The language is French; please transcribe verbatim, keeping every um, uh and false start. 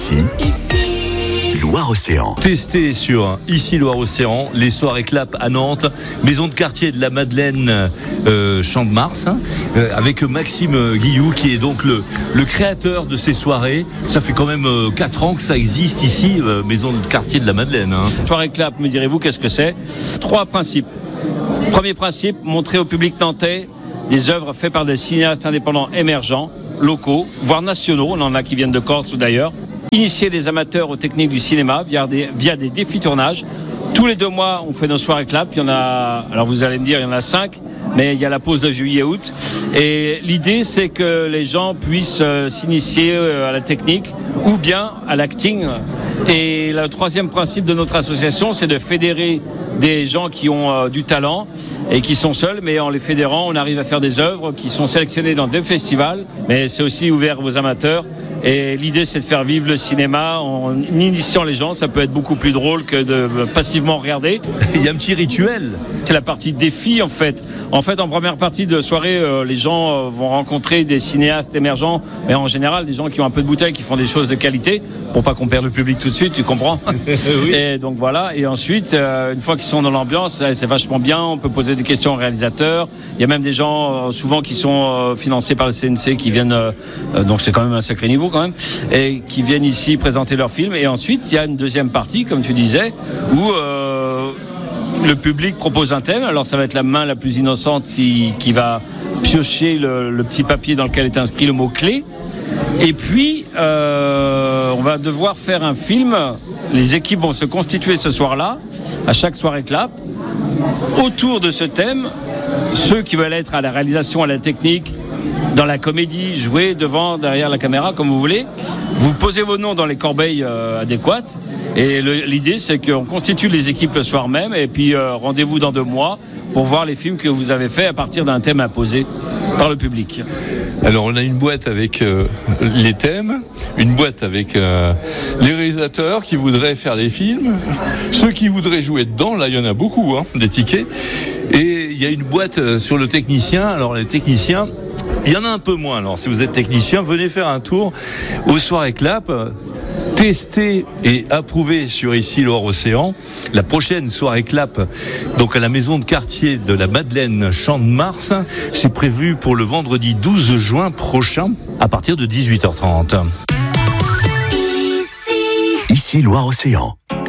Ici, Loire-Océan. Testé sur Ici Loire-Océan, les soirées clap à Nantes, maison de quartier de la Madeleine, euh, Champ de Mars, hein, euh, avec Maxime Guilloux qui est donc le, le créateur de ces soirées. Ça fait quand même euh, quatre ans que ça existe ici, euh, maison de quartier de la Madeleine. Hein. Soirée clap, me direz-vous, qu'est-ce que c'est ? Trois principes. Premier principe, montrer au public nantais des œuvres faites par des cinéastes indépendants émergents, locaux, voire nationaux, on en a qui viennent de Corse ou d'ailleurs. Initier les amateurs aux techniques du cinéma via des, via des défis tournages. Tous les deux mois, on fait nos soirées clap. Il y en a, alors vous allez me dire, il y en a cinq, mais il y a la pause de juillet-août. Et l'idée, c'est que les gens puissent euh, s'initier euh, à la technique ou bien à l'acting. Et le troisième principe de notre association, c'est de fédérer des gens qui ont euh, du talent et qui sont seuls, mais en les fédérant, on arrive à faire des œuvres qui sont sélectionnées dans des festivals, mais c'est aussi ouvert aux amateurs. Et l'idée, c'est de faire vivre le cinéma en initiant les gens. Ça peut être beaucoup plus drôle que de passivement regarder. Il y a un petit rituel. C'est la partie défi, en fait. En fait, en première partie de soirée, euh, les gens euh, vont rencontrer des cinéastes émergents, mais en général, des gens qui ont un peu de bouteille, qui font des choses de qualité, pour pas qu'on perde le public tout de suite, tu comprends ? Oui. Et donc voilà. Et ensuite, euh, une fois qu'ils sont dans l'ambiance, c'est vachement bien. On peut poser des questions aux réalisateurs. Il y a même des gens, euh, souvent, qui sont euh, financés par le C N C, qui viennent. Euh, euh, donc c'est quand même un sacré niveau. Quand même, et qui viennent ici présenter leurs films. Et ensuite, il y a une deuxième partie, comme tu disais, où euh, le public propose un thème. Alors, ça va être la main la plus innocente qui, qui va piocher le, le petit papier dans lequel est inscrit le mot-clé. Et puis, euh, on va devoir faire un film. Les équipes vont se constituer ce soir-là, à chaque soirée clap, autour de ce thème. Ceux qui veulent être à la réalisation, à la technique, dans la comédie, jouer devant, derrière la caméra, comme vous voulez. Vous posez vos noms dans les corbeilles euh, adéquates. Et le, l'idée, c'est qu'on constitue les équipes le soir même. Et puis, euh, rendez-vous dans deux mois pour voir les films que vous avez faits à partir d'un thème imposé par le public. Alors, on a une boîte avec euh, les thèmes, une boîte avec euh, les réalisateurs qui voudraient faire des films, ceux qui voudraient jouer dedans. Là, il y en a beaucoup, hein, des tickets. Et il y a une boîte sur le technicien. Alors, les techniciens... Il y en a un peu moins. Alors, si vous êtes technicien, venez faire un tour aux soirées clap. Testé et approuvé sur Ici Loire-Océan. La prochaine soirée clap, donc à la maison de quartier de la Madeleine, Champ de Mars, c'est prévu pour le vendredi douze juin prochain à partir de dix-huit heures trente. Ici, Ici Loire-Océan.